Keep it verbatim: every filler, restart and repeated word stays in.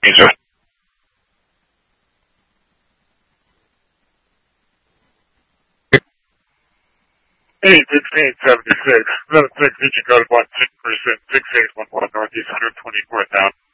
Yes, sir. Hey, sixteen seventy-six. seven six, did you go to one six percent, six eight one one Northeast one hundred twenty-fourth down?